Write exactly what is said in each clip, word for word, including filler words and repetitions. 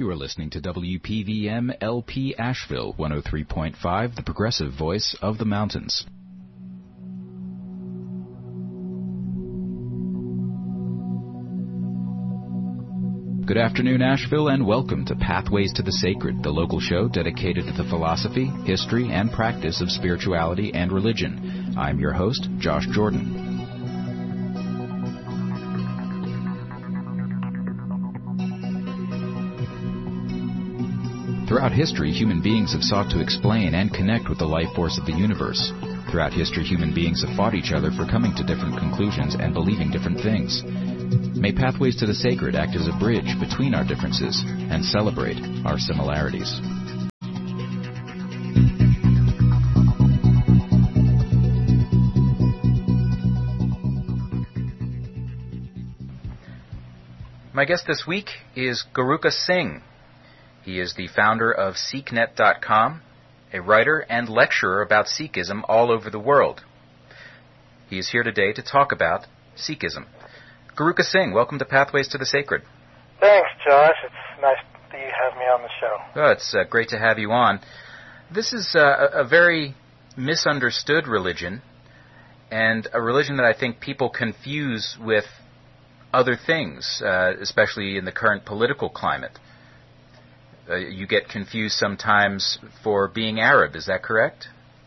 You are listening to W P V M L P Asheville one oh three point five, the progressive voice of the mountains. Good afternoon, Asheville, and welcome to Pathways to the Sacred, the local show dedicated to the philosophy, history, and practice of spirituality and religion. I'm your host, Josh Jordan. Throughout history, human beings have sought to explain and connect with the life force of the universe. Throughout history, human beings have fought each other for coming to different conclusions and believing different things. May Pathways to the Sacred act as a bridge between our differences and celebrate our similarities. My guest this week is Guruka Singh. He is the founder of Sikh net dot com, a writer and lecturer about Sikhism all over the world. He is here today to talk about Sikhism. Guruka Singh, welcome to Pathways to the Sacred. Thanks, Josh. It's nice that you have me on the show. Oh, it's uh, great to have you on. This is uh, a, a very misunderstood religion, and a religion that I think people confuse with other things, uh, especially in the current political climate. Uh, you get confused sometimes for being Arab, is that correct?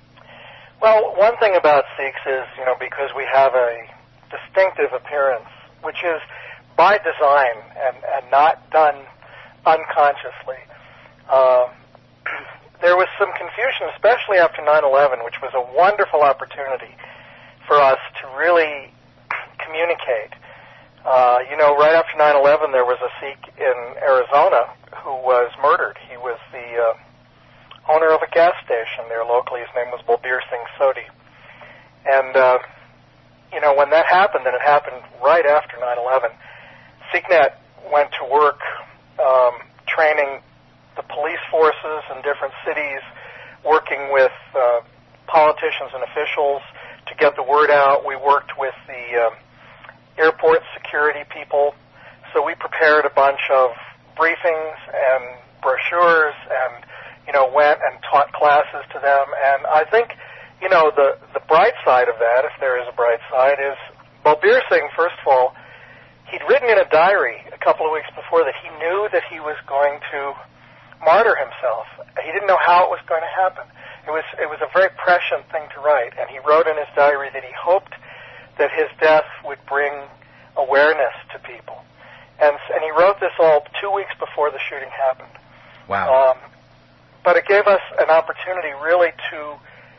Well, one thing about Sikhs is, you know, because we have a distinctive appearance, which is by design and, and not done unconsciously. Uh, there was some confusion, especially after nine eleven, which was a wonderful opportunity for us to really communicate. Uh, you know, right after nine eleven, there was a Sikh in Arizona who was murdered. He was the uh, owner of a gas station there locally. His name was Balbir Singh Sodhi. And, uh, you know, when that happened, and it happened right after nine eleven, SikhNet went to work um, training the police forces in different cities, working with uh, politicians and officials to get the word out. We worked with the uh, airport security people. So we prepared a bunch of briefings and brochures and, you know, went and taught classes to them. And I think, you know, the, the bright side of that, if there is a bright side, is Balbir Singh, first of all, he'd written in a diary a couple of weeks before that he knew that he was going to martyr himself. He didn't know how it was going to happen. It was, it was a very prescient thing to write. And he wrote in his diary that he hoped that his death would bring awareness to people. And, and he wrote this all two weeks before the shooting happened. Wow. Um, but it gave us an opportunity really to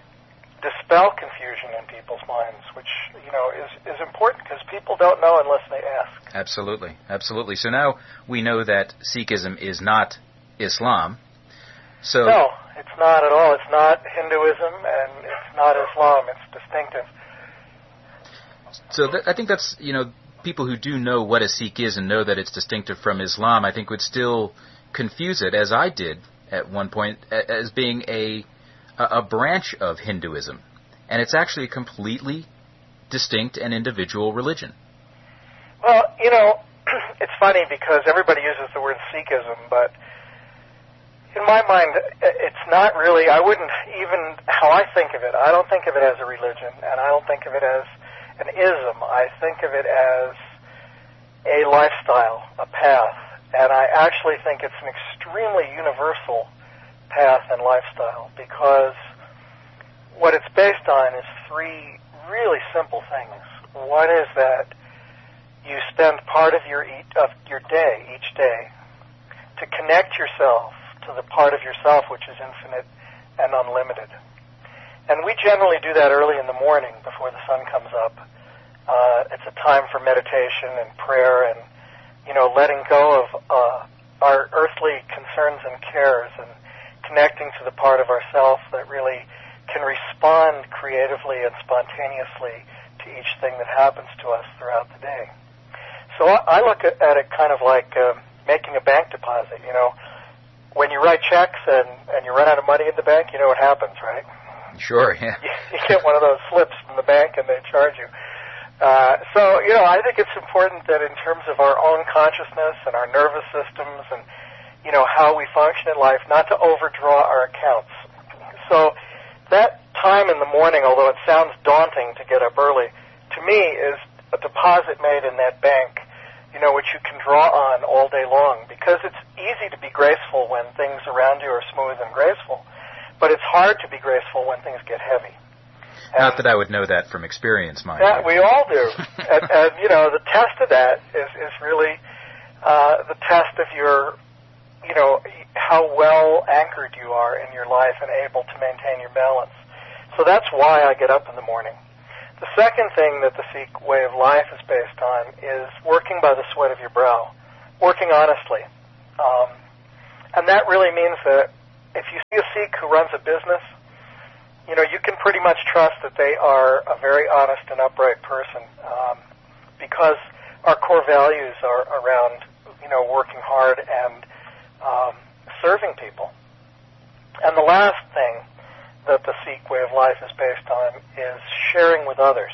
dispel confusion in people's minds, which, you know, is, is important because people don't know unless they ask. Absolutely, absolutely. So now we know that Sikhism is not Islam. So no, it's not at all. It's not Hinduism and it's not Islam. It's distinctive. So th- I think that's, you know, people who do know what a Sikh is and know that it's distinctive from Islam, I think would still confuse it, as I did at one point, as being a a branch of Hinduism. And it's actually a completely distinct and individual religion. Well, you know, it's funny because everybody uses the word Sikhism, but in my mind, it's not really, I wouldn't even, how I think of it, I don't think of it as a religion, and I don't think of it as an ism. I think of it as a lifestyle, a path, and I actually think it's an extremely universal path and lifestyle because what it's based on is three really simple things. One is that you spend part of your eat, of your day, each day, to connect yourself to the part of yourself which is infinite and unlimited. And we generally do that early in the morning before the sun comes up. Uh, it's a time for meditation and prayer and, you know, letting go of uh, our earthly concerns and cares and connecting to the part of ourself that really can respond creatively and spontaneously to each thing that happens to us throughout the day. So I, I look at, at it kind of like uh, making a bank deposit, you know. When you write checks and, and you run out of money in the bank, you know what happens, right? Sure, yeah. You, you get one of those slips from the bank and they charge you. Uh, so, you know, I think it's important that in terms of our own consciousness and our nervous systems and, you know, how we function in life, not to overdraw our accounts. So that time in the morning, although it sounds daunting to get up early, to me is a deposit made in that bank, you know, which you can draw on all day long, because it's easy to be graceful when things around you are smooth and graceful, but it's hard to be graceful when things get heavy. And not that I would know that from experience, mind that you. we all do. and, and, you know, the test of that is, is really uh, the test of your, you know, how well anchored you are in your life and able to maintain your balance. So that's why I get up in the morning. The second thing that the Sikh way of life is based on is working by the sweat of your brow, working honestly. Um, and that really means that if you see a Sikh who runs a business, you know, you can pretty much trust that they are a very honest and upright person, um, because our core values are around, you know, working hard and um, serving people. And the last thing that the Sikh way of life is based on is sharing with others.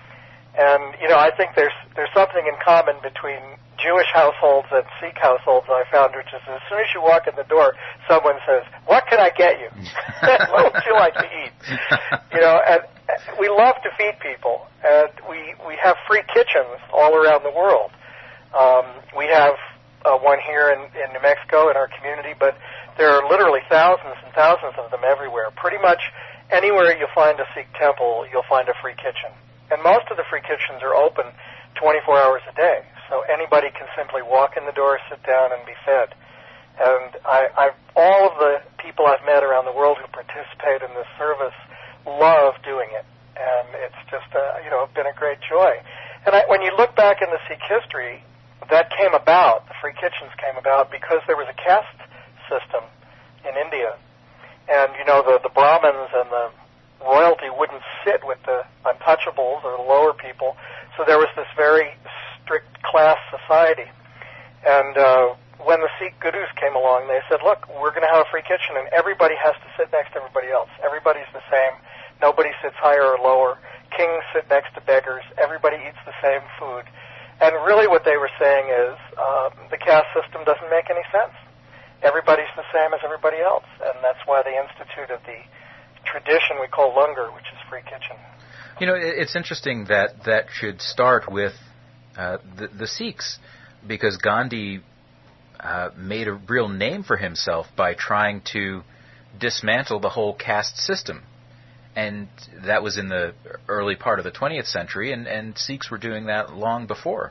And, you know, I think there's there's something in common between Jewish households and Sikh households I found, which is as soon as you walk in the door, someone says, "What can I get you? What would you like to eat?" You know, and we love to feed people, and we we have free kitchens all around the world. Um, we have uh, one here in, in New Mexico in our community, but there are literally thousands and thousands of them everywhere. Pretty much anywhere you find a Sikh temple, you'll find a free kitchen. And most of the free kitchens are open twenty-four hours a day. So anybody can simply walk in the door, sit down, and be fed. And I, I've, all of the people I've met around the world who participate in this service love doing it. And it's just, uh, you know, been a great joy. And I, when you look back in the Sikh history, that came about, the free kitchens came about because there was a caste system in India. And, you know, the, the Brahmins and the royalty wouldn't sit with the untouchables or the lower people. So there was this very strict class society. And uh, when the Sikh gurus came along, they said, look, we're going to have a free kitchen, and everybody has to sit next to everybody else. Everybody's the same. Nobody sits higher or lower. Kings sit next to beggars. Everybody eats the same food. And really what they were saying is uh, the caste system doesn't make any sense. Everybody's the same as everybody else. And that's why they instituted the tradition we call langar, which is free kitchen. You know, it's interesting that that should start with uh, the, the Sikhs, because Gandhi uh, made a real name for himself by trying to dismantle the whole caste system. And that was in the early part of the twentieth century, and, and Sikhs were doing that long before.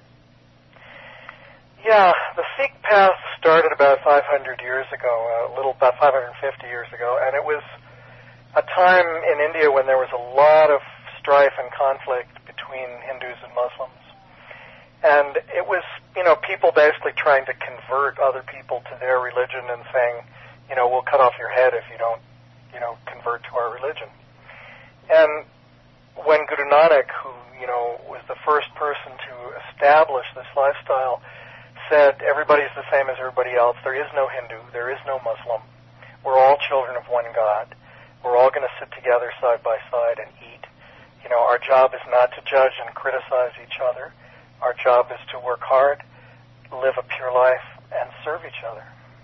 Yeah, the Sikh path started about five hundred years ago, a little about five hundred fifty years ago, and it was a time in India when there was a lot of strife and conflict between Hindus and Muslims. And it was, you know, people basically trying to convert other people to their religion and saying, you know, we'll cut off your head if you don't, you know, convert to our religion. And when Guru Nanak, who, you know, was the first person to establish this lifestyle, said everybody's the same as everybody else, there is no Hindu, there is no Muslim, we're all children of one God, we're all going to sit together side by side and eat. You know, our job is not to judge and criticize each other. Our job is to work hard, live a pure life, and serve each other.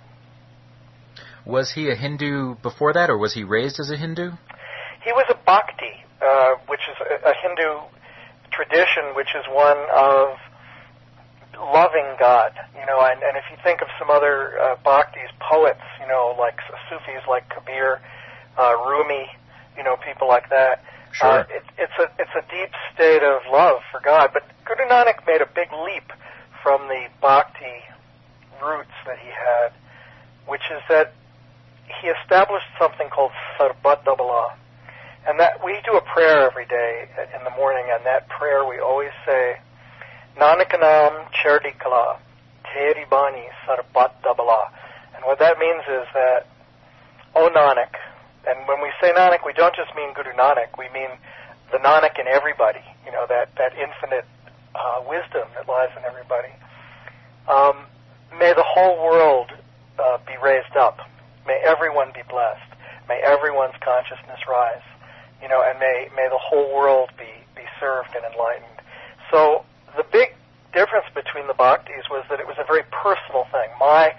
Was he a Hindu before that, or was he raised as a Hindu? He was a bhakti, uh, which is a, a Hindu tradition, which is one of loving God. You know, and, and if you think of some other uh, bhaktis, poets, you know, like Sufis like Kabir, uh, Rumi, you know, people like that. Sure. Uh, it, it's a it's a deep state of love for God. But Guru Nanak made a big leap from the bhakti roots that he had, which is that he established something called Sarbat Dabala. And that we do a prayer every day in the morning, and that prayer we always say, Nanakanam Chardi Kala, Teri Bani Sarbat Dabala. And what that means is that, O Nanak, and when we say Nanak, we don't just mean Guru Nanak, we mean the Nanak in everybody, you know, that, that infinite uh, wisdom that lies in everybody. Um, may the whole world uh, be raised up. May everyone be blessed. May everyone's consciousness rise. You know, and may may the whole world be, be served and enlightened. So the big difference between the bhaktis was that it was a very personal thing. My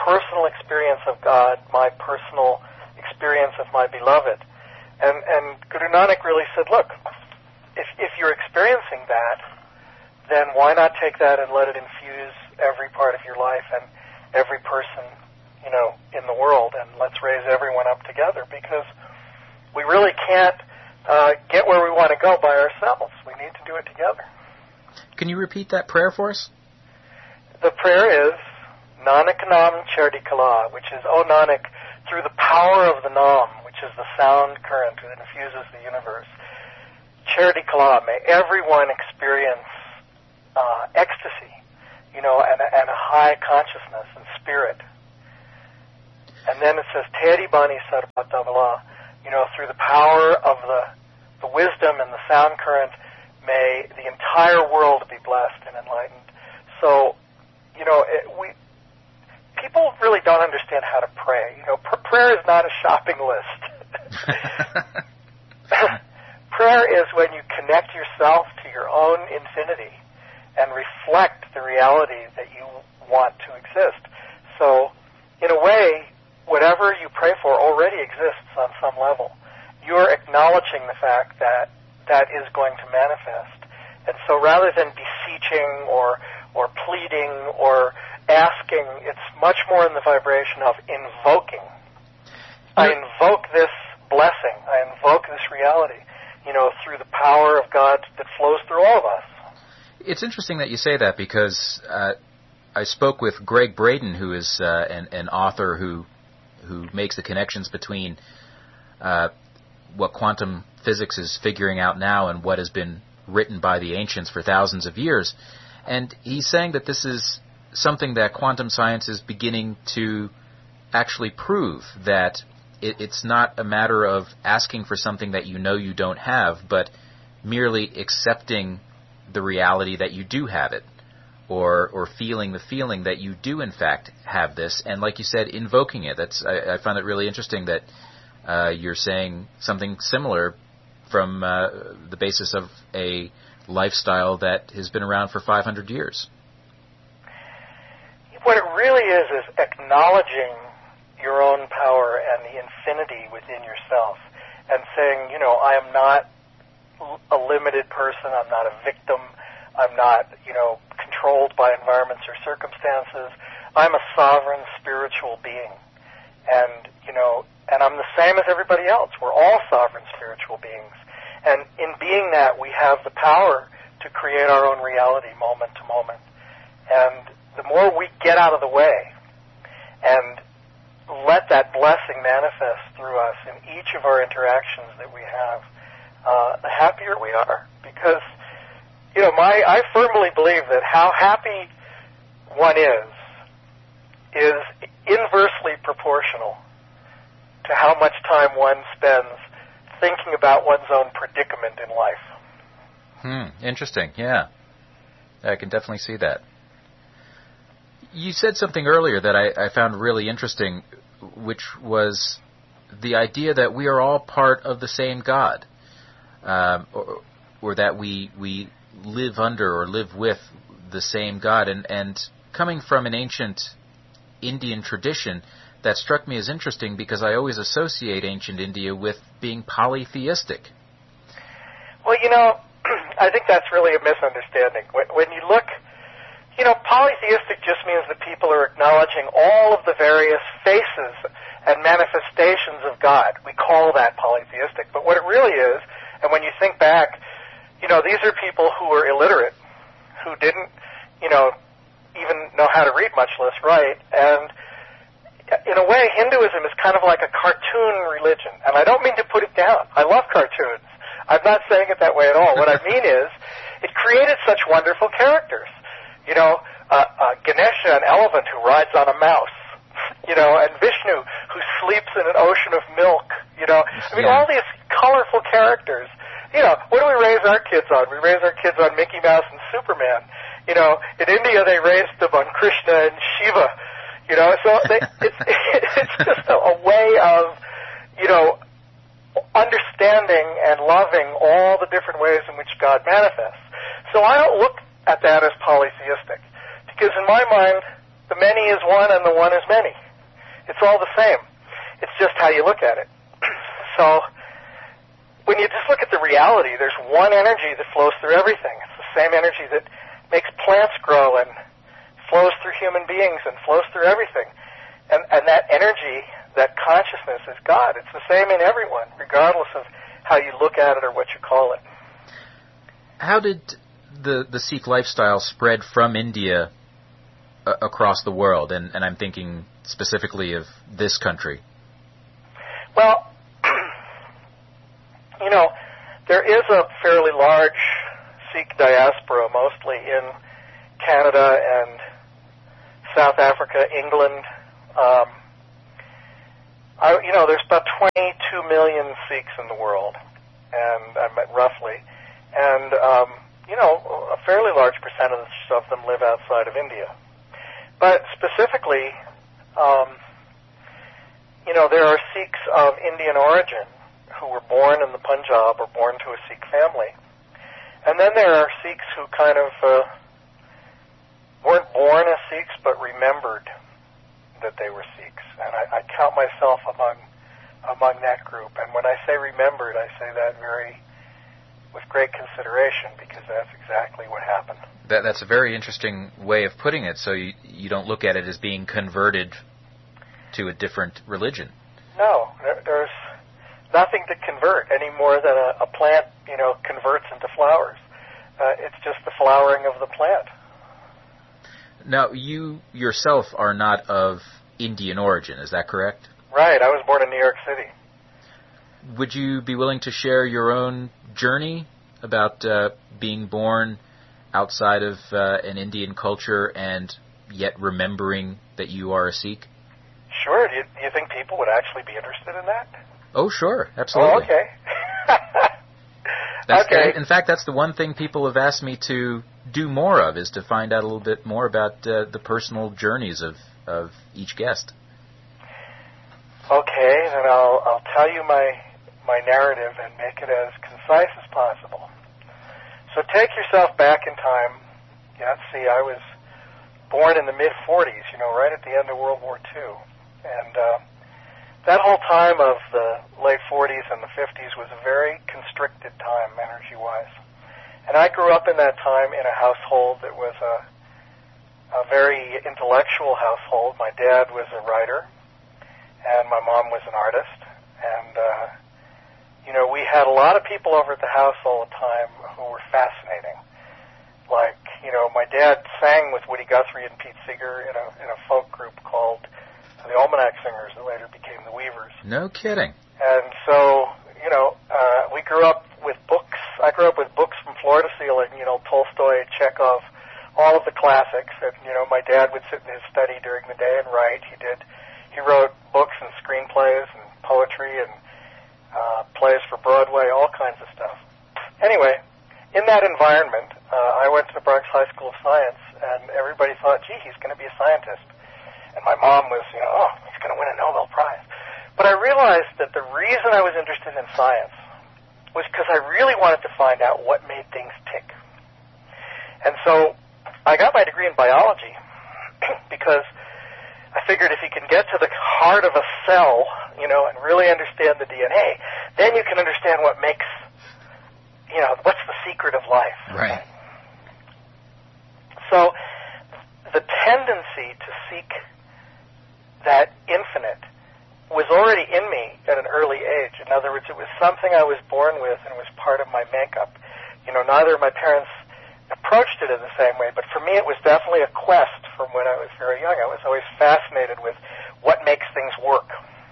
personal experience of God, my personal experience of my beloved. And, and Guru Nanak really said, look, if, if you're experiencing that, then why not take that and let it infuse every part of your life and every person, you know, in the world, and let's raise everyone up together, because we really can't uh, get where we want to go by ourselves. We need to do it together. Can you repeat that prayer for us? The prayer is Nanak Nam Chardi Kala, which is, O Nanak, through the power of the Nam, which is the sound current that infuses the universe, Chardi Kala, may everyone experience uh, ecstasy, you know, and, and a high consciousness and spirit. And then it says, Teri Bani Sarvatavala, you know, through the power of the, the wisdom and the sound current, may the entire world be blessed and enlightened. So, you know, it, we people really don't understand how to pray. You know, pr- prayer is not a shopping list. Prayer is when you connect yourself to your own infinity and reflect the reality that you want to exist. So, in a way, whatever you pray for already exists on some level. You're acknowledging the fact that that is going to manifest. And so rather than beseeching or or pleading or asking, it's much more in the vibration of invoking. I invoke this blessing. I invoke this reality, you know, through the power of God that flows through all of us. It's interesting that you say that, because uh, I spoke with Greg Braden, who is uh, an, an author who who makes the connections between uh, what quantum physics is figuring out now and what has been written by the ancients for thousands of years. And he's saying that this is something that quantum science is beginning to actually prove, that it, it's not a matter of asking for something that you know you don't have, but merely accepting the reality that you do have it, or or feeling the feeling that you do in fact have this, and like you said, invoking it. That's I, I found it really interesting that uh, you're saying something similar from uh, the basis of a lifestyle that has been around for five hundred years. What it really is is acknowledging your own power and the infinity within yourself, and saying, you know, I am not a limited person, I'm not a victim, I'm not, you know, controlled by environments or circumstances. I'm a sovereign spiritual being. And, you know, and I'm the same as everybody else. We're all sovereign spiritual beings. And in being that, we have the power to create our own reality moment to moment. And the more we get out of the way and let that blessing manifest through us in each of our interactions that we have, uh, the happier we are. Because, you know, my I firmly believe that how happy one is is inversely proportional to how much time one spends thinking about one's own predicament in life. Hmm, interesting, yeah. I can definitely see that. You said something earlier that I, I found really interesting, which was the idea that we are all part of the same God, um, or, or that we we live under or live with the same God. And, and coming from an ancient Indian tradition, that struck me as interesting because I always associate ancient India with being polytheistic. Well, you know, I think that's really a misunderstanding. When, when you look, you know, polytheistic just means that people are acknowledging all of the various faces and manifestations of God. We call that polytheistic. But what it really is, and when you think back, you know, these are people who were illiterate, who didn't, you know, even know how to read, much less write. And in a way, Hinduism is kind of like a cartoon religion. And I don't mean to put it down. I love cartoons. I'm not saying it that way at all. What I mean is, it created such wonderful characters. You know, uh, uh, Ganesha, an elephant who rides on a mouse. You know, and Vishnu, who sleeps in an ocean of milk. You know, I mean, yeah. all these colorful characters. You know, what do we raise our kids on? We raise our kids on Mickey Mouse and Superman. You know, in India they raised them on Krishna and Shiva. You know, so they, it's it's just a, a way of, you know, understanding and loving all the different ways in which God manifests. So I don't look at that as polytheistic, because in my mind, The many is one and the one is many. It's all the same. It's just how you look at it. So when you just look at the reality, there's one energy that flows through everything. It's the same energy that makes plants grow and flows through human beings and flows through everything. And, and that energy, that consciousness is God. It's the same in everyone, regardless of how you look at it or what you call it. How did the, the Sikh lifestyle spread from India uh, across the world? And, and I'm thinking specifically of this country. Well, you know, there is a fairly large Sikh diaspora, mostly in Canada and South Africa, England. Um, I, you know, there's about twenty-two million Sikhs in the world, and I mean, roughly, and um, you know, a fairly large percentage of them live outside of India. But specifically, um, you know, there are Sikhs of Indian origin who were born in the Punjab or born to a Sikh family, and then there are Sikhs who kind of uh, weren't born as Sikhs but remembered that they were Sikhs, and I, I count myself among among that group. And when I say remembered, I say that very with great consideration, because that's exactly what happened. That, that's a very interesting way of putting it. So you you don't look at it as being converted to a different religion. No, there, there's nothing to convert any more than a, a plant, you know, converts into flowers. Uh, it's just the flowering of the plant. Now, you yourself are not of Indian origin, is that correct? Right, I was born in New York City. Would you be willing to share your own journey about uh, being born outside of uh, an Indian culture and yet remembering that you are a Sikh? Sure. Do you, do you think people would actually be interested in that? Oh, sure, absolutely. Oh, okay. That's okay. The, in fact, that's the one thing people have asked me to do more of, is to find out a little bit more about uh, the personal journeys of, of each guest. Okay, then I'll, I'll tell you my, my narrative and make it as concise as possible. So take yourself back in time. Yeah, see, I was born in the mid forties, you know, right at the end of World War Two. And uh, that whole time of the late forties and the fifties was a very constricted time, energy-wise. And I grew up in that time in a household that was a, a very intellectual household. My dad was a writer, and my mom was an artist. And, uh, you know, we had a lot of people over at the house all the time who were fascinating. Like, you know, my dad sang with Woody Guthrie and Pete Seeger in a, in a folk group called the Almanac Singers, that later became the Weavers. No kidding. And so, you know, uh, we grew up with books. I grew up with books from floor to ceiling, you know, Tolstoy, Chekhov, all of the classics. And, you know, my dad would sit in his study during the day and write. He did, he wrote books and screenplays and poetry and uh, plays for Broadway, all kinds of stuff. Anyway, in that environment, uh, I went to the Bronx High School of Science, and everybody thought, gee, he's going to be a scientist. And my mom was, you know, oh, he's going to win a Nobel Prize. But I realized that the reason I was interested in science was because I really wanted to find out what made things tick. And so I got my degree in biology because I figured if you can get to the heart of a cell, you know, and really understand the D N A, then you can understand what makes, you know, what's the secret of life. Right. So the tendency to seek that infinite was already in me at an early age. In other words, it was something I was born with and was part of my makeup. You know, neither of my parents approached it in the same way, but for me it was definitely a quest from when I was very young. I was always fascinated with what makes things work.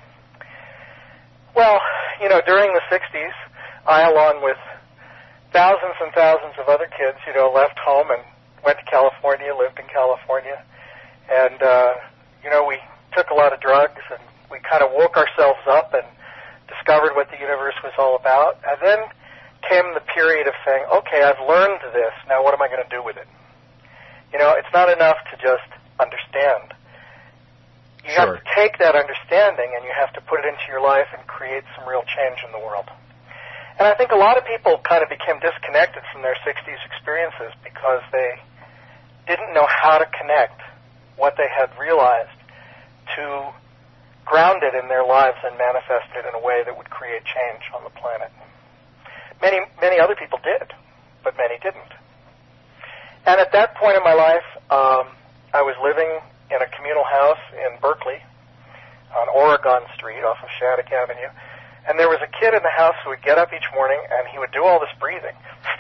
Well, you know, during the sixties, I, along with thousands and thousands of other kids, you know, left home and went to California, lived in California, and, uh, you know, we took a lot of drugs, and we kind of woke ourselves up and discovered what the universe was all about. And then came the period of saying, okay, I've learned this, now what am I going to do with it? You know, it's not enough to just understand. You Sure. have to take that understanding and you have to put it into your life and create some real change in the world. And I think a lot of people kind of became disconnected from their sixties experiences because they didn't know how to connect what they had realized to ground it in their lives and manifest it in a way that would create change on the planet. Many, many other people did, but many didn't. And at that point in my life, um, I was living in a communal house in Berkeley on Oregon Street off of Shattuck Avenue. And there was a kid in the house who would get up each morning and he would do all this breathing,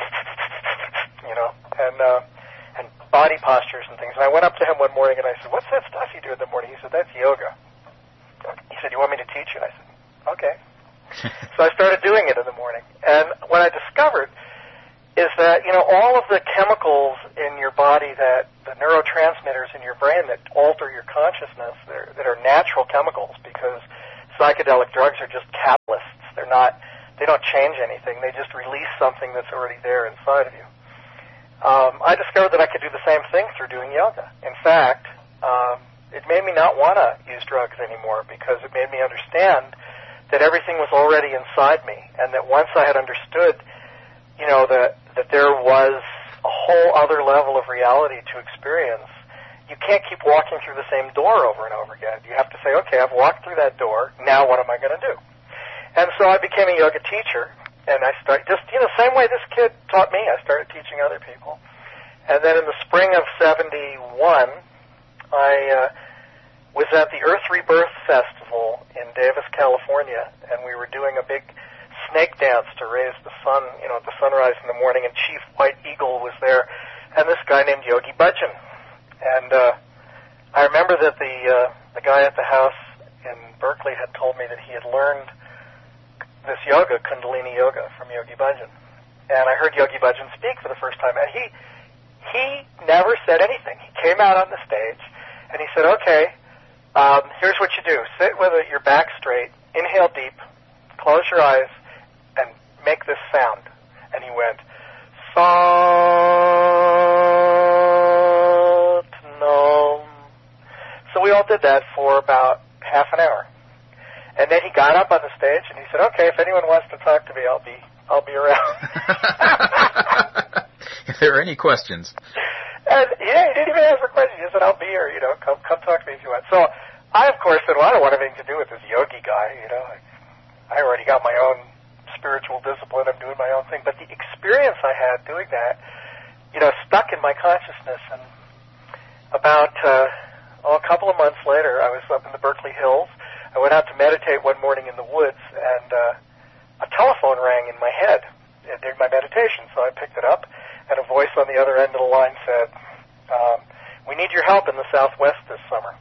you know, and uh, and body postures and things. And I went up to him one morning and I said, "What's that stuff you do in the morning?" He said, "That's yoga." He said, "You want me to teach you?" I said, "Okay." So I started doing it in the morning. And what I discovered is that, you know, all of the chemicals in your body, that the neurotransmitters in your brain that alter your consciousness, that are natural chemicals, because psychedelic drugs are just catalysts. They're not, they don't change anything. They just release something that's already there inside of you. Um, I discovered that I could do the same thing through doing yoga. In fact, um, it made me not want to use drugs anymore, because it made me understand that everything was already inside me, and that once I had understood, you know, that that there was a whole other level of reality to experience, you can't keep walking through the same door over and over again. You have to say, okay, I've walked through that door, now what am I going to do? And so I became a yoga teacher, and I started, just, you know, the same way this kid taught me, I started teaching other people. And then in the spring of seventy-one, I uh, was at the Earth Rebirth Festival in Davis, California, and we were doing a big snake dance to raise the sun, you know, at the sunrise in the morning, and Chief White Eagle was there, and this guy named Yogi Bhajan. And uh, I remember that the uh, the guy at the house in Berkeley had told me that he had learned this yoga, Kundalini Yoga, from Yogi Bhajan. And I heard Yogi Bhajan speak for the first time, and he he never said anything. He came out on the stage, and he said, okay, um, here's what you do. Sit with your back straight, inhale deep, close your eyes, and make this sound. And he went, Sat Nam. So we all did that for about half an hour. And then he got up on the stage and he said, okay, if anyone wants to talk to me, I'll be I'll be around. If there are any questions. And yeah, he didn't even ask for questions. He said, I'll be here, you know, come come talk to me if you want. So I, of course, said, well, I don't want anything to do with this yogi guy, you know. I, I already got my own spiritual discipline. I'm doing my own thing. But the experience I had doing that, you know, stuck in my consciousness. And about uh, oh, a couple of months later, I was up in the Berkeley Hills. I went out to meditate one morning in the woods, and uh, a telephone rang in my head during my meditation. So I picked it up, and a voice on the other end of the line said, um, we need your help in the Southwest this summer.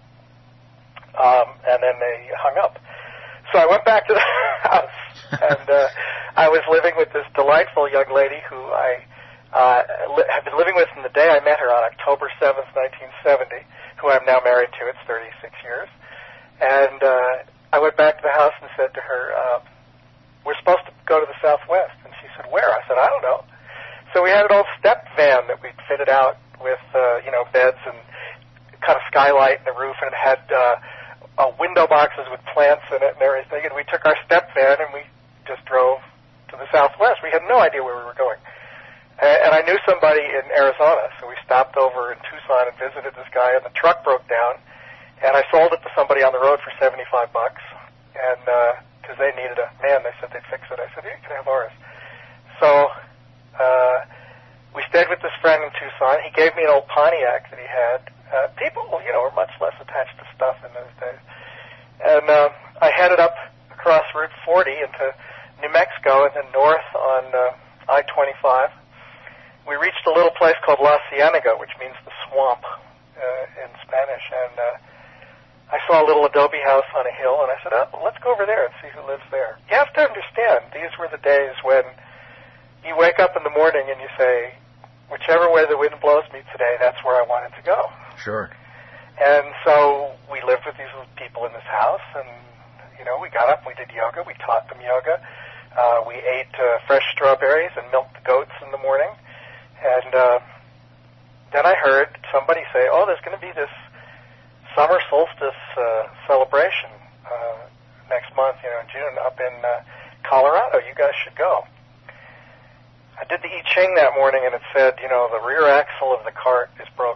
Um, and then they hung up. So I went back to the house, and uh, I was living with this delightful young lady who I uh, li- have been living with from the day I met her on October seventh, nineteen seventy, who I'm now married to. It's thirty-six years. And uh, I went back to the house and said to her, uh, we're supposed to go to the Southwest. And she said, where? I said, I don't know. So we had an old step van that we'd fitted out with, uh, you know, beds and kind of skylight in the roof, and it had uh, uh, window boxes with plants in it and everything. And we took our step van and we just drove to the Southwest. We had no idea where we were going. And, and I knew somebody in Arizona, so we stopped over in Tucson and visited this guy, and the truck broke down. And I sold it to somebody on the road for seventy-five bucks, and because uh, they needed a man, they said they'd fix it. I said, yeah, you can have ours. So uh, we stayed with this friend in Tucson. He gave me an old Pontiac that he had. Uh, people, you know, were much less attached to stuff in those days. And uh, I headed up across Route forty into New Mexico and then north on uh, I twenty-five. We reached a little place called La Cienega, which means the swamp uh, in Spanish, and uh, I saw a little adobe house on a hill, and I said, oh, well, let's go over there and see who lives there. You have to understand, these were the days when you wake up in the morning and you say, whichever way the wind blows me today, that's where I wanted to go. Sure. And so we lived with these people in this house, and, you know, we got up, we did yoga, we taught them yoga. Uh, we ate uh, fresh strawberries and milked the goats in the morning. And uh, then I heard somebody say, oh, there's going to be this summer solstice uh, celebration uh, next month, you know, in June, up in uh, Colorado. You guys should go. I did the I Ching that morning, and it said, you know, the rear axle of the cart is broken.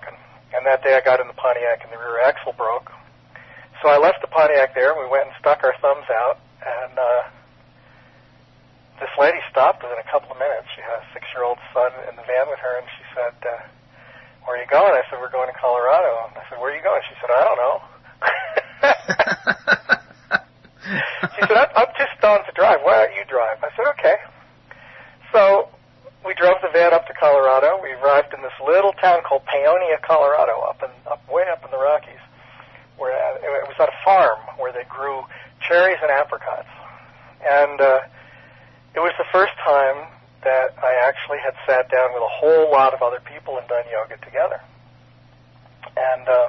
And that day I got in the Pontiac and the rear axle broke. So I left the Pontiac there, and we went and stuck our thumbs out, and uh, this lady stopped within a couple of minutes. She had a six-year-old son in the van with her, and she said, uh, where are you going? I said, we're going to Colorado. And I said, where are you going? She said, I don't know. She said, I'm, I'm just going to drive. Why don't you drive? I said, okay. So we drove the van up to Colorado. We arrived in this little town called Paonia, Colorado, up in, up way up in the Rockies. Where it was at a farm where they grew cherries and apricots. And uh, it was the first time that I actually had sat down with a whole lot of other people and done yoga together. And uh,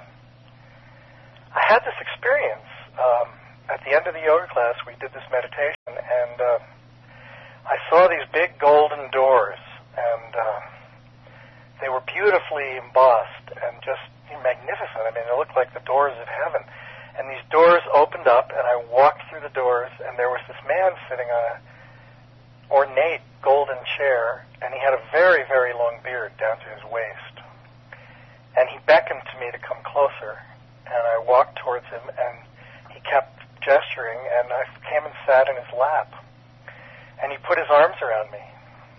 I had this experience. Um, at the end of the yoga class, we did this meditation, and uh, I saw these big golden doors, and uh, they were beautifully embossed and just magnificent. I mean, they looked like the doors of heaven. And these doors opened up, and I walked through the doors, and there was this man sitting on an ornate golden chair, and he had a very, very long beard down to his waist. And he beckoned to me to come closer, and I walked towards him, and he kept gesturing, and I came and sat in his lap. And he put his arms around me.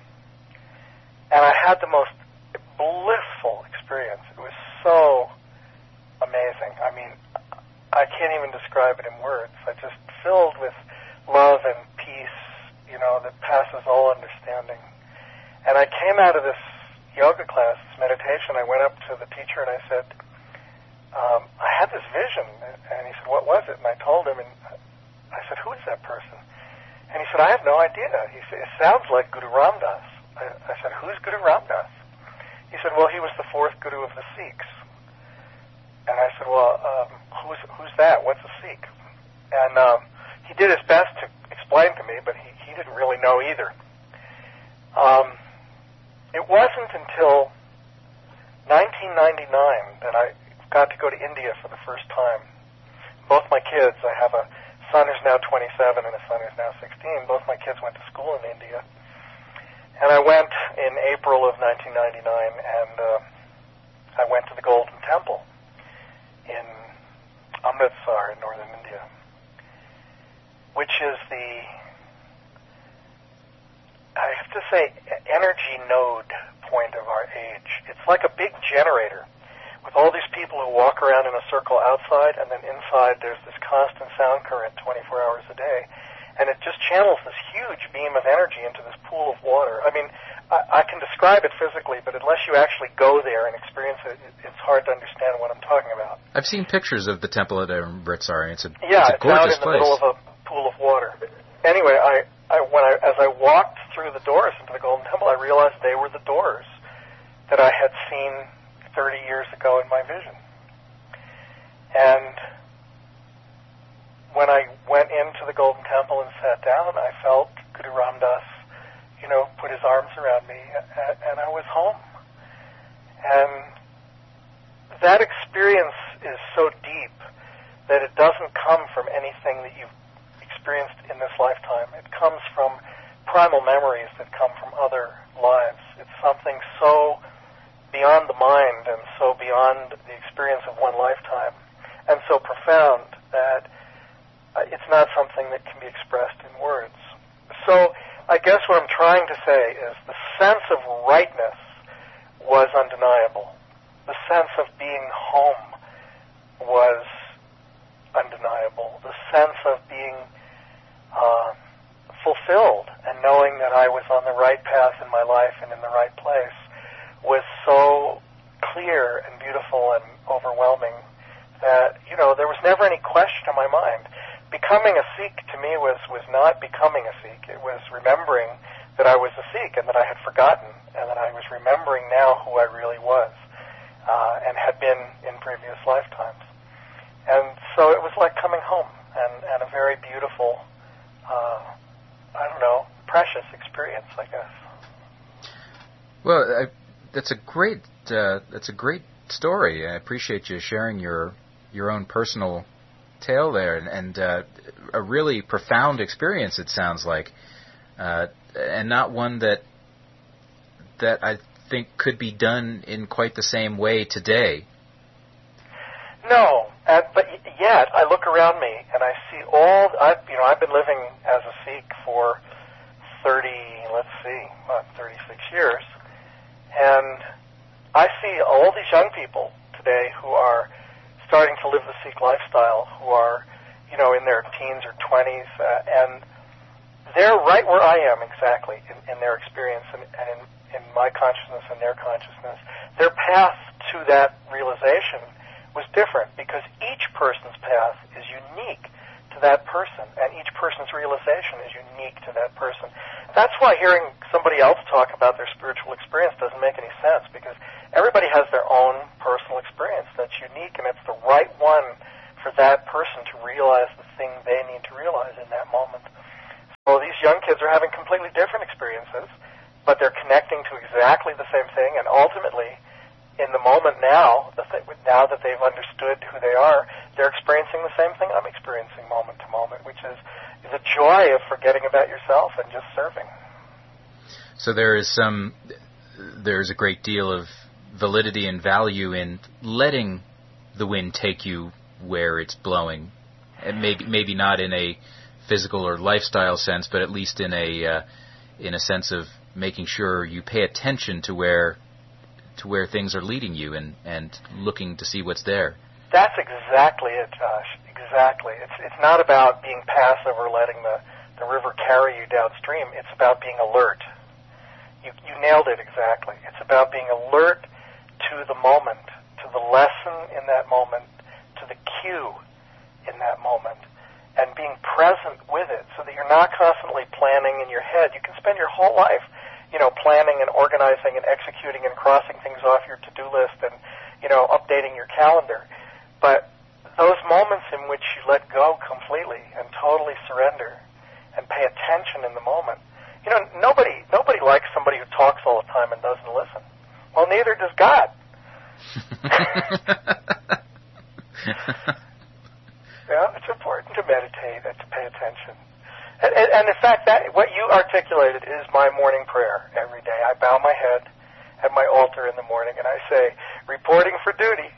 And I had the most blissful experience. It was so amazing. I mean, I can't even describe it in words. I just filled with love and peace, you know, that passes all understanding. And I came out of this yoga class, this meditation. I went up to the teacher and I said, um, I had this vision. And he said, what was it? And I told him, and I said, who is that person? And he said, I have no idea. He said, it sounds like Guru Ram Dass. I, I said, who's Guru Ram Dass? He said, well, he was the fourth guru of the Sikhs. And I said, well, um, who's who's that? What's a Sikh? And um, he did his best to explain to me, but he, he didn't really know either. Um, it wasn't until nineteen ninety-nine that I got to go to India for the first time. Both my kids, I have a son who's now twenty-seven and a son who's now sixteen. Both my kids went to school in India. And I went in April of nineteen ninety-nine, and uh, I went to the Golden Temple in Amritsar in northern India, which is the, I have to say, energy node point of our age. It's like a big generator with all these people who walk around in a circle outside, and then inside there's this constant sound current twenty-four hours a day. And it just channels this huge beam of energy into this pool of water. I mean, I, I can describe it physically, but unless you actually go there and experience it, it, it's hard to understand what I'm talking about. I've seen pictures of the temple at Amritsar, and it's a, yeah, it's a gorgeous place. Yeah, it's out in the place. middle of a pool of water. Anyway, I, I, when I, as I walked through the doors into the Golden Temple, I realized they were the doors that I had seen thirty years ago in my vision. And when I went into the Golden Temple and sat down, I felt Guru Ram Dass, you know, put his arms around me, and I was home. And that experience is so deep that it doesn't come from anything that you've experienced in this lifetime. It comes from primal memories that come from other lives. It's something so beyond the mind and so beyond the experience of one lifetime and so profound that it's not something that can be expressed in words. So I guess what I'm trying to say is the sense of rightness was undeniable. The sense of being home was undeniable. The sense of being uh, fulfilled and knowing that I was on the right path in my life and in the right place was so clear and beautiful and overwhelming that, you know, there was never any question in my mind. Becoming a Sikh to me was, was not becoming a Sikh. It was remembering that I was a Sikh and that I had forgotten and that I was remembering now who I really was uh, and had been in previous lifetimes. And so it was like coming home and, and a very beautiful, uh, I don't know, precious experience, I guess. Well, I, that's a great uh, that's a great story. I appreciate you sharing your your own personal tale there, and, and uh, a really profound experience, it sounds like, uh, and not one that that I think could be done in quite the same way today. No, and, but yet I look around me and I see all. I've, you know, I've been living as a Sikh for thirty, let's see, what, thirty-six years, and I see all these young people today who are starting to live the Sikh lifestyle, who are, you know, in their teens or twenties, uh, and they're right where I am exactly in, in their experience and, and in, in my consciousness and their consciousness. Their path to that realization was different because each person's path is unique to that person, and each person's realization is unique to that person. That's why hearing somebody else talk about their spiritual experience doesn't make any sense, because everybody has their own personal experience that's unique, and it's the right one for that person to realize the thing they need to realize in that moment. So these young kids are having completely different experiences, but they're connecting to exactly the same thing, and ultimately, in the moment now, the th- now that they've understood who they are, they're experiencing the same thing I'm experiencing moment to moment, which is the joy of forgetting about yourself and just serving. So there is some, there's a great deal of validity and value in letting the wind take you where it's blowing, and maybe maybe not in a physical or lifestyle sense, but at least in a uh, in a sense of making sure you pay attention to where to where things are leading you and, and looking to see what's there. That's exactly it, Josh. Exactly. It's it's not about being passive or letting the, the river carry you downstream. It's about being alert. You you nailed it exactly. It's about being alert to the moment, to the lesson in that moment, to the cue in that moment, and being present with it so that you're not constantly planning in your head. You can spend your whole life, you know, planning and organizing and executing and crossing things off your to-do list and, you know, updating your calendar. But those moments in which you let go completely and totally surrender and pay attention in the moment. You know, nobody nobody likes somebody who talks all the time and doesn't listen. Well, neither does God. Yeah, it's important to meditate and to pay attention. And, and, and in fact, that what you articulated is my morning prayer every day. I bow my head at my altar in the morning and I say, reporting for duty.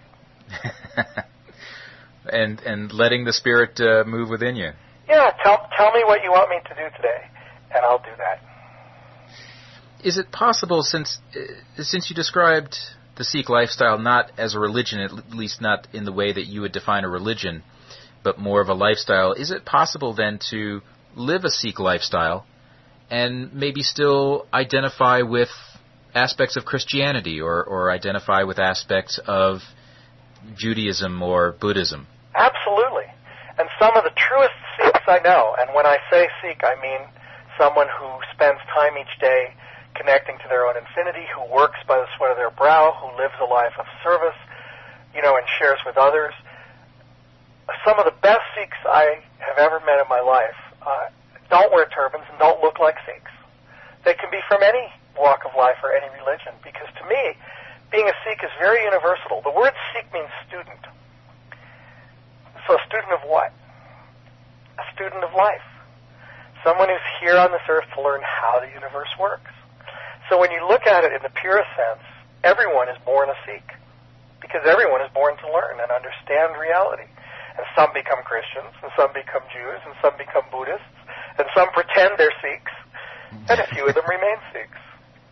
and and letting the Spirit uh, move within you. Yeah, tell tell me what you want me to do today, and I'll do that. Is it possible, since uh, since you described the Sikh lifestyle not as a religion, at least not in the way that you would define a religion, but more of a lifestyle, is it possible then to live a Sikh lifestyle and maybe still identify with aspects of Christianity or, or identify with aspects of Judaism or Buddhism? Absolutely. And some of the truest Sikhs I know, and when I say Sikh, I mean someone who spends time each day connecting to their own infinity, who works by the sweat of their brow, who lives a life of service, you know, and shares with others. Some of the best Sikhs I have ever met in my life uh, don't wear turbans and don't look like Sikhs. They can be from any walk of life or any religion, because to me, being a Sikh is very universal. The word Sikh means student. So a student of what? A student of life. Someone who's here on this earth to learn how the universe works. So when you look at it in the purest sense, everyone is born a Sikh, because everyone is born to learn and understand reality. And some become Christians, and some become Jews, and some become Buddhists, and some pretend they're Sikhs, and a few of them remain Sikhs.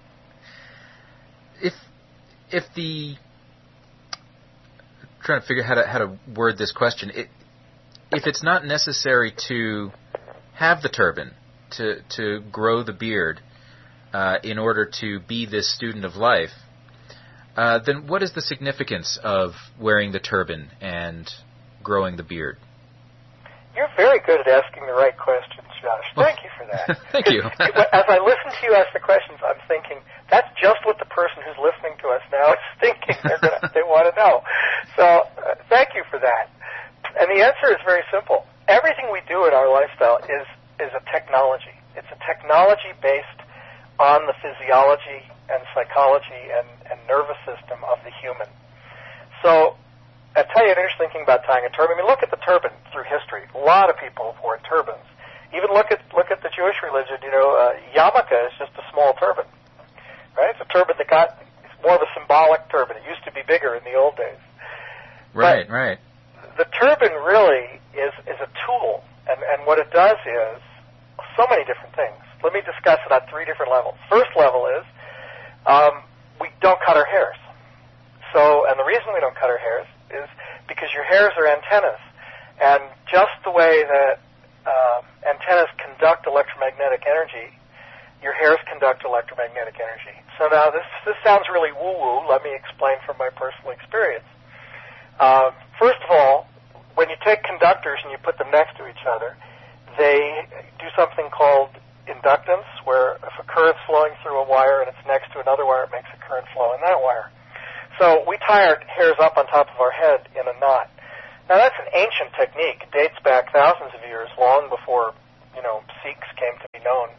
If if the I'm trying to figure out how to how to word this question, it, if it's not necessary to have the turban, to to grow the beard, uh, in order to be this student of life, uh, then what is the significance of wearing the turban and growing the beard? You're very good at asking the right questions, Josh. Thank you for that. Thank you. As I listen to you ask the questions, I'm thinking, that's just what the person who's listening to us now is thinking. They're gonna, they want to know. So uh, thank you for that. And the answer is very simple. Everything we do in our lifestyle is, is a technology. It's a technology based on the physiology and psychology and, and nervous system of the human. So I'll tell you an interesting thing about tying a turban. I mean, look at the turban through history. A lot of people have worn turbans. Even look at look at the Jewish religion. You know, uh, yarmulke is just a small turban, right? It's a turban that got it's more of a symbolic turban. It used to be bigger in the old days. Right, but, right. is, is a tool, and, and what it does is so many different things. Let me discuss it on three different levels. First level is um, we don't cut our hairs. So, and the reason we don't cut our hairs is because your hairs are antennas, and just the way that uh, antennas conduct electromagnetic energy, your hairs conduct electromagnetic energy. So now this this sounds really woo-woo. Let me explain from my personal experience. Uh, first of all, when you take conductors and you put them next to each other, they do something called inductance, where if a current's flowing through a wire and it's next to another wire, it makes a current flow in that wire. So we tie our hairs up on top of our head in a knot. Now that's an ancient technique. It dates back thousands of years, long before, you know, Sikhs came to be known.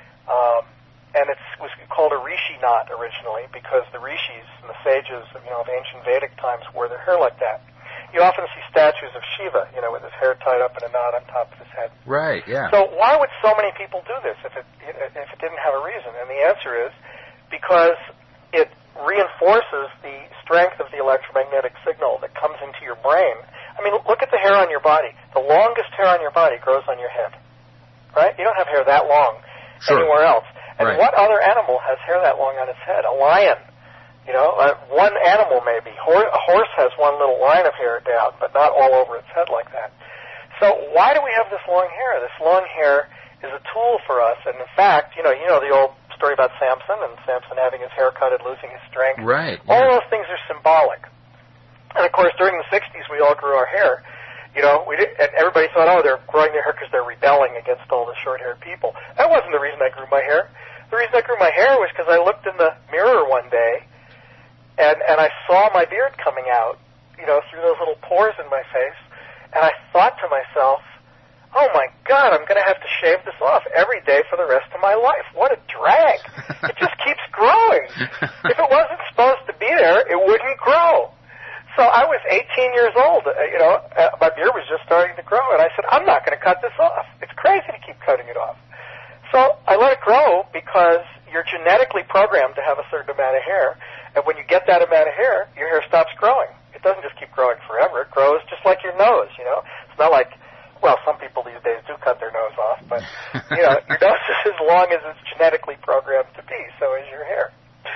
Um, and it was called a rishi knot originally because the rishis and the sages, you know, of ancient Vedic times wore their hair like that. You often see statues of Shiva, you know, with his hair tied up in a knot on top of his head. Right, yeah. So why would so many people do this if it if it didn't have a reason? And the answer is because it reinforces the strength of the electromagnetic signal that comes into your brain. I mean, look at the hair on your body. The longest hair on your body grows on your head, right? You don't have hair that long sure. anywhere else. And right. what other animal has hair that long on its head? A lion. You know, uh, one animal maybe. Hor- a horse has one little line of hair down, but not all over its head like that. So why do we have this long hair? This long hair is a tool for us. And in fact, you know, you know the old story about Samson and Samson having his hair cut and losing his strength. Right. All yeah. those things are symbolic. And of course, during the sixties, we all grew our hair. You know, we did, and everybody thought, oh, they're growing their hair because they're rebelling against all the short-haired people. That wasn't the reason I grew my hair. The reason I grew my hair was because I looked in the mirror one day, and, and I saw my beard coming out, you know, through those little pores in my face, and I thought to myself, oh, my God, I'm going to have to shave this off every day for the rest of my life. What a drag. It just keeps growing. If it wasn't supposed to be there, it wouldn't grow. So I was eighteen years old, uh, you know, uh, my beard was just starting to grow, and I said, I'm not going to cut this off. It's crazy to keep cutting it off. So I let it grow because you're genetically programmed to have a certain amount of hair, and when you get that amount of hair, your hair stops growing. It doesn't just keep growing forever. It grows just like your nose, you know. It's not like, well, some people these days do cut their nose off, but, you know, your nose is as long as it's genetically programmed to be, so is your hair.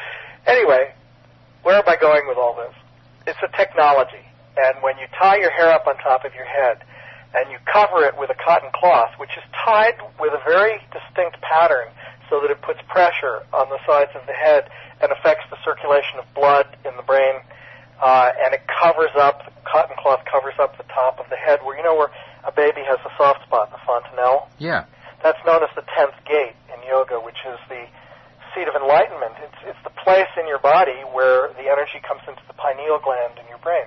Anyway, where am I going with all this? It's a technology, and when you tie your hair up on top of your head and you cover it with a cotton cloth, which is tied with a very distinct pattern so that it puts pressure on the sides of the head and affects the circulation of blood in the brain, uh, and it covers up, the cotton cloth covers up the top of the head where, you know, where a baby has a soft spot, the fontanelle? Yeah. That's known as the tenth gate in yoga, which is the seat of enlightenment. It's, it's the place in your body where the energy comes into the pineal gland in your brain.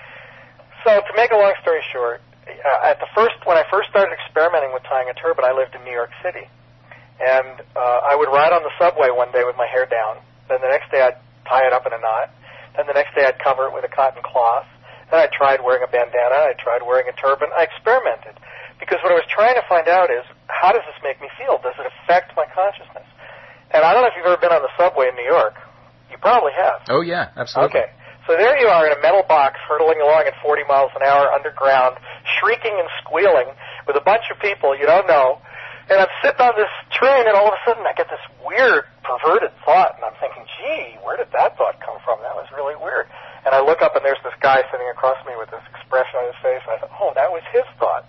So to make a long story short, uh, at the first, when I first started experimenting with tying a turban, I lived in New York City. And uh, I would ride on the subway one day with my hair down. Then the next day I'd tie it up in a knot. Then the next day I'd cover it with a cotton cloth. Then I tried wearing a bandana. I tried wearing a turban. I experimented. Because what I was trying to find out is, how does this make me feel? Does it affect my consciousness? And I don't know if you've ever been on the subway in New York. You probably have. Oh, yeah, absolutely. Okay. So there you are in a metal box hurtling along at forty miles an hour underground, shrieking and squealing with a bunch of people you don't know. And I'm sitting on this train, and all of a sudden I get this weird, perverted thought. And I'm thinking, gee, where did that thought come from? That was really weird. And I look up, and there's this guy sitting across me with this expression on his face. And I thought, oh, that was his thought.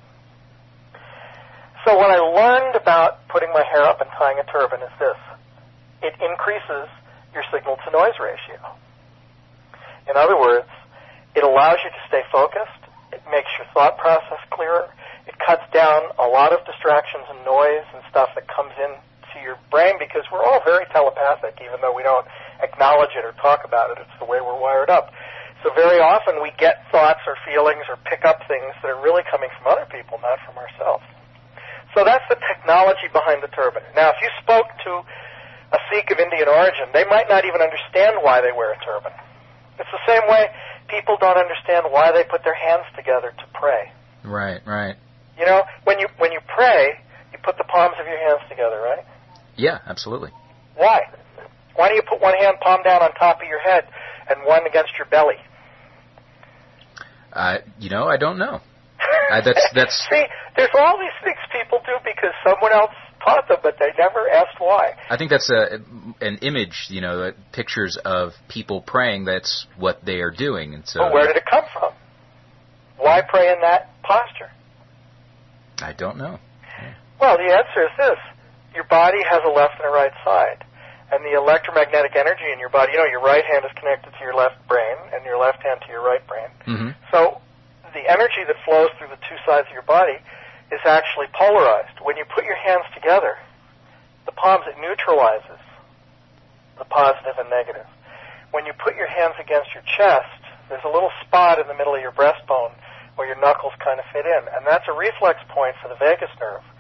So what I learned about putting my hair up and tying a turban is this. It increases your signal-to-noise ratio. In other words, it allows you to stay focused. It makes your thought process clearer. It cuts down a lot of distractions and noise and stuff that comes into your brain because we're all very telepathic, even though we don't acknowledge it or talk about it. It's the way we're wired up. So very often we get thoughts or feelings or pick up things that are really coming from other people, not from ourselves. So that's the technology behind the turban. Now, if you spoke to a Sikh of Indian origin, they might not even understand why they wear a turban. It's the same way people don't understand why they put their hands together to pray. Right, right. You know, when you when you pray, you put the palms of your hands together, right? Yeah, absolutely. Why? Why do you put one hand palm down on top of your head and one against your belly? Uh, you know, I don't know. Uh, that's that's. See, there's all these things people do because someone else taught them, but they never asked why. I think that's a an image, you know, pictures of people praying. That's what they are doing, and so. But where did it come from? Why pray in that posture? I don't know. Well, the answer is this: your body has a left and a right side, and the electromagnetic energy in your body. You know, your right hand is connected to your left brain, and your left hand to your right brain. Mm-hmm. So the energy that flows through the two sides of your body is actually polarized. When you put your hands together, the palms, it neutralizes the positive and negative. When you put your hands against your chest, there's a little spot in the middle of your breastbone where your knuckles kind of fit in, and that's a reflex point for the vagus nerve.